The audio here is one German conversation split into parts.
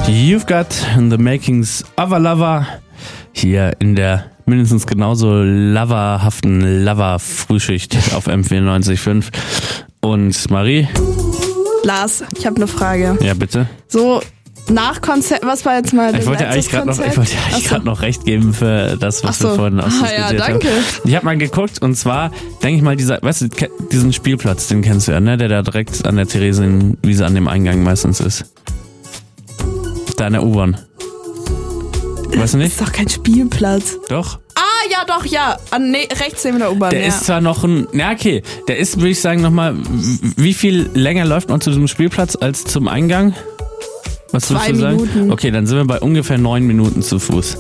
You've got the makings of a lover. Hier in der mindestens genauso loverhaften Lover-Frühschicht auf M94.5. Und Marie? Lars, ich habe eine Frage. Ja, bitte? So, nach Konzert, was war jetzt mal das letzte Konzert? Ich wollte eigentlich gerade noch recht geben für das, was wir vorhin ausdiskutiert haben. Ja, danke. Ich habe mal geguckt und zwar, denke ich mal, diesen Spielplatz, den kennst du ja, ne? Der da direkt an der Theresienwiese an dem Eingang meistens ist. Da in der U-Bahn. Weißt du nicht? Das ist doch kein Spielplatz. Doch. Ja, doch, ja. Rechts neben der U-Bahn. Der ist zwar noch okay, der ist, würde ich sagen, nochmal, wie viel länger läuft man zu diesem Spielplatz als zum Eingang? Was würdest du sagen? 2 Minuten. Okay, dann sind wir bei ungefähr 9 Minuten zu Fuß.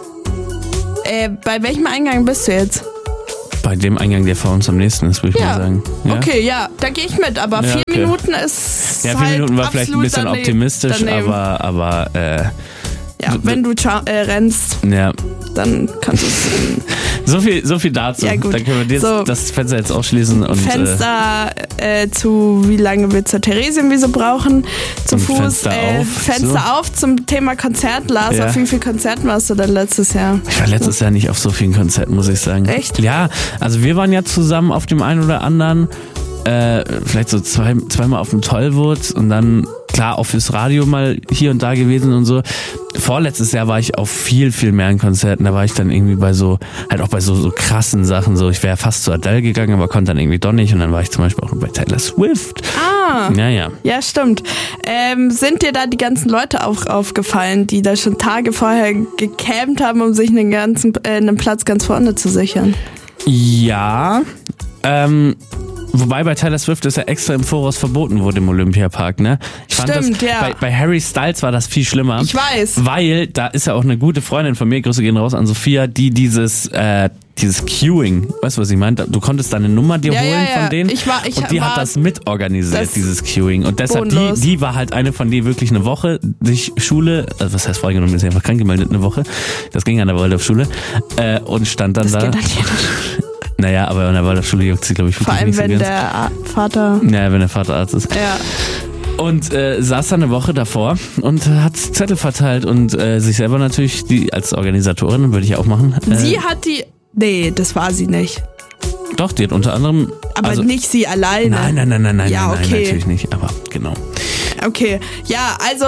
Bei welchem Eingang bist du jetzt? Bei dem Eingang, der vor uns am nächsten ist, würde ich mal sagen. Ja? Okay, ja, da gehe ich mit, aber 4 Minuten ist ja, 4 halt Minuten war vielleicht ein bisschen optimistisch, aber ja, wenn du rennst, dann kannst du es. So viel dazu. Ja, gut. Dann können wir das Fenster jetzt ausschließen. Und, Fenster wie lange wir zur Theresienwiese brauchen, zu Fuß. Fenster auf zum Thema Konzert. Lars, auf wie viele Konzerten warst du denn letztes Jahr? Ich war letztes Jahr nicht auf so vielen Konzerten, muss ich sagen. Echt? Ja, also wir waren ja zusammen auf dem einen oder anderen. Vielleicht so zweimal auf dem Tollwut und dann klar auch fürs Radio mal hier und da gewesen und so. Vorletztes Jahr war ich auf viel, viel mehr Konzerten. Da war ich dann irgendwie bei so krassen Sachen. So, ich wäre fast zu Adele gegangen, aber konnte dann irgendwie doch nicht. Und dann war ich zum Beispiel auch bei Taylor Swift. Ja, stimmt. Sind dir da die ganzen Leute auch aufgefallen, die da schon Tage vorher gecampt haben, um sich einen Platz ganz vorne zu sichern? Ja, wobei bei Taylor Swift ist ja extra im Voraus verboten wurde im Olympiapark, ne? Bei Harry Styles war das viel schlimmer. Ich weiß. Weil da ist ja auch eine gute Freundin von mir, Grüße gehen raus an Sophia, die dieses Queuing, weißt du, was ich meine? Du konntest da eine Nummer dir holen von denen und die hat das mitorganisiert, dieses Queuing. Und deshalb, die war halt eine von denen wirklich eine Woche durch Schule, also was heißt freigenommen, ist einfach krank gemeldet eine Woche, das ging an der Waldorfschule und stand dann da. Naja, aber an der Waldorfschule juckt sie, glaube ich, vor allem, nicht so wenn der Vater... Ja, wenn der Vater Arzt ist. Ja. Und saß dann eine Woche davor und hat Zettel verteilt und sich selber natürlich, als Organisatorin, würde ich auch machen. Sie hat die... Nee, das war sie nicht. Doch, die hat unter anderem... Aber nicht sie alleine. Nein, ja, nein, natürlich nicht, aber genau. Okay, ja, also,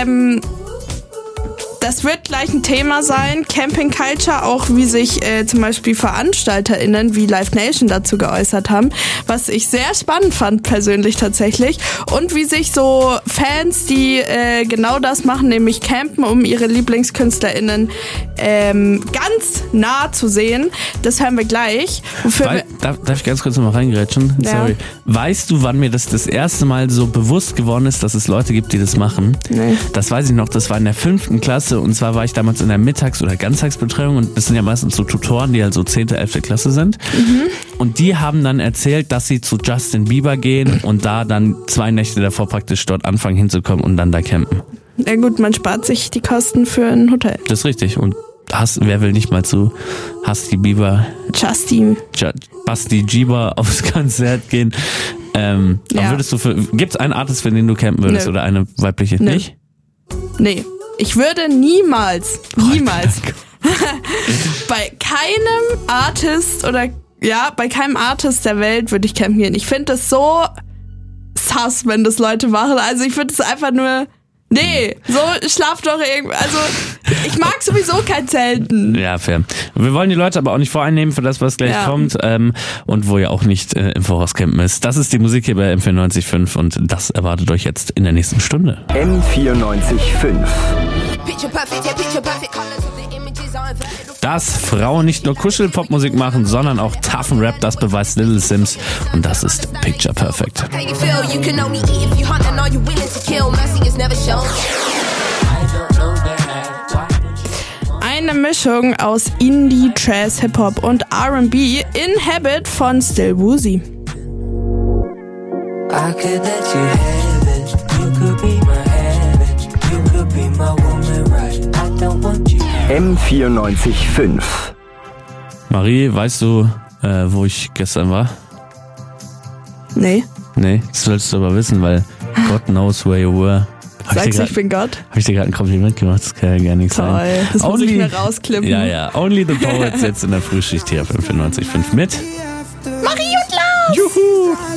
das wird gleich ein Thema sein, Camping Culture, auch wie sich zum Beispiel VeranstalterInnen wie Live Nation dazu geäußert haben, was ich sehr spannend fand persönlich tatsächlich, und wie sich so Fans, die genau das machen, nämlich campen, um ihre LieblingskünstlerInnen ganz nah zu sehen. Das hören wir gleich. Darf ich ganz kurz nochmal reingrätschen? Ja. Sorry. Weißt du, wann mir das erste Mal so bewusst geworden ist, dass es Leute gibt, die das machen? Nee. Das weiß ich noch, das war in der 5. Klasse. Und zwar war ich damals in der Mittags- oder Ganztagsbetreuung und das sind ja meistens so Tutoren, die halt so 10., 11. Klasse sind. Mhm. Und die haben dann erzählt, dass sie zu Justin Bieber gehen und da dann 2 Nächte davor praktisch dort anfangen hinzukommen und dann da campen. Ja gut, man spart sich die Kosten für ein Hotel. Das ist richtig. Und wer will nicht mal zu Basti Bieber aufs Konzert gehen? Würdest du gibt's einen Artist, für den du campen würdest oder eine weibliche? Nö. Nicht? Nee. Ich würde niemals bei keinem Artist bei keinem Artist der Welt würde ich campen gehen. Ich finde das so sass, wenn das Leute machen. Also ich finde es einfach nur, schlaf doch irgendwie. Also ich mag sowieso kein Zelten. Ja, fair. Wir wollen die Leute aber auch nicht voreinnehmen für das, was gleich kommt und wo ihr auch nicht im Voraus campen ist. Das ist die Musik hier bei M94.5 und das erwartet euch jetzt in der nächsten Stunde. M94.5. Dass Frauen nicht nur Kuschelpopmusik machen, sondern auch toughen Rap, das beweist Little Sims und das ist Picture Perfect. Eine Mischung aus Indie, Jazz, Hip-Hop und R&B in Habit von Still Woozy. I could let you have it. You could be my habit. You could be my woman, right? I don't want you. M94.5. Marie, weißt du, wo ich gestern war? Nee. Nee, das solltest du aber wissen, weil God knows where you were. Sagst du, ich bin Gott? Habe ich dir gerade ein Kompliment gemacht? Das kann ja gar nicht sein. Toll, das muss ich mir rausklippen. Ja. Only the Poets jetzt in der Frühschicht hier auf 95.5 mit Marie und Lars. Juhu!